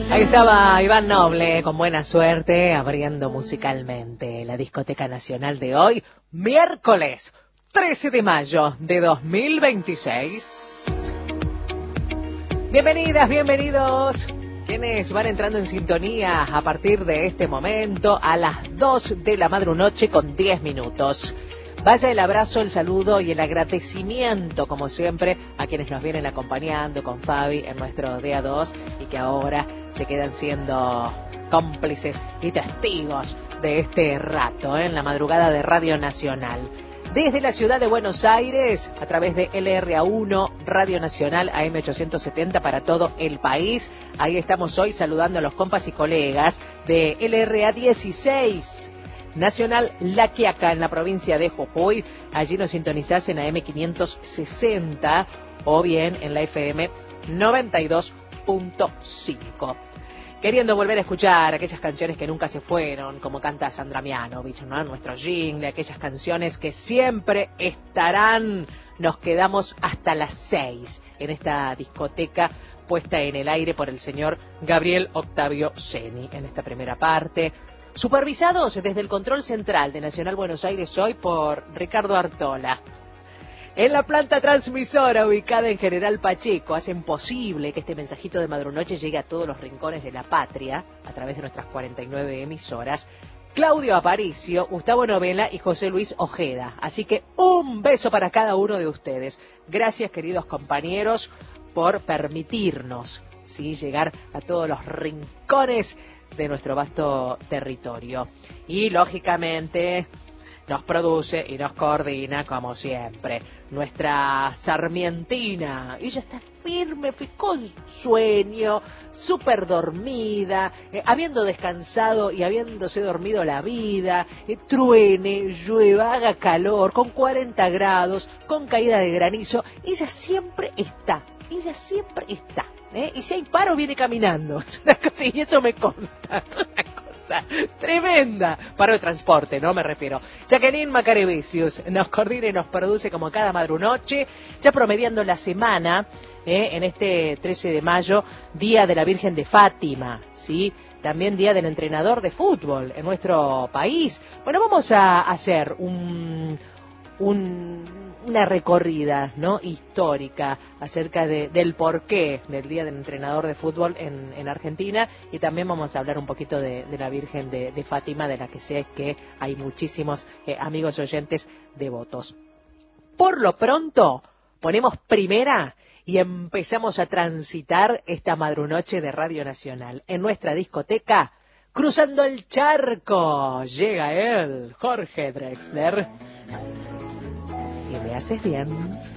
Ahí estaba Iván Noble con Buena Suerte abriendo musicalmente la discoteca nacional de hoy, miércoles 13 de mayo de 2026. Bienvenidas, bienvenidos. Quienes van entrando en sintonía a partir de este momento a las 2 de la madrunoche con 10 minutos. Vaya el abrazo, el saludo y el agradecimiento, como siempre, a quienes nos vienen acompañando con Fabi en nuestro día 2 y que ahora se quedan siendo cómplices y testigos de este rato, en la madrugada de Radio Nacional. Desde la ciudad de Buenos Aires, a través de LRA1, Radio Nacional AM870 para todo el país. Ahí estamos hoy saludando a los compas y colegas de LRA16. Nacional La Quiaca, en la provincia de Jujuy. Allí nos sintonizás en AM560 o bien en la FM 92.5. Queriendo volver a escuchar aquellas canciones que nunca se fueron, como canta Sandra Mianovich, ¿no? Nuestro jingle, aquellas canciones que siempre estarán. Nos quedamos hasta las 6 en esta discoteca puesta en el aire por el señor Gabriel Octavio Ceni en esta primera parte. Supervisados desde el control central de Nacional Buenos Aires hoy por Ricardo Artola. En la planta transmisora ubicada en General Pacheco hacen posible que este mensajito de madrunoche llegue a todos los rincones de la patria a través de nuestras 49 emisoras. Claudio Aparicio, Gustavo Novela y José Luis Ojeda. Así que un beso para cada uno de ustedes. Gracias, queridos compañeros, por permitirnos, ¿sí?, llegar a todos los rincones de nuestro vasto territorio. Y lógicamente nos produce y nos coordina, como siempre, nuestra sarmientina. Ella está firme, con sueño, súper dormida, habiendo descansado y habiéndose dormido la vida, truene, llueva, haga calor, con 40 grados, con caída de granizo. Ella siempre está. Y si hay paro, viene caminando. Es una cosa, y eso me consta. Es una cosa tremenda. Paro de transporte, ¿no? Me refiero. Jacqueline Macarevicius nos coordina y nos produce como cada madrunoche, ya promediando la semana, en este 13 de mayo, Día de la Virgen de Fátima, ¿sí? También Día del Entrenador de Fútbol en nuestro país. Bueno, vamos a hacer una recorrida, ¿no?, histórica acerca del porqué del Día del Entrenador de Fútbol en Argentina, y también vamos a hablar un poquito de la Virgen de Fátima, de la que sé que hay muchísimos amigos y oyentes devotos. Por lo pronto, ponemos primera y empezamos a transitar esta madrunoche de Radio Nacional en nuestra discoteca. Cruzando el charco, llega él, Jorge Drexler. Y me haces bien.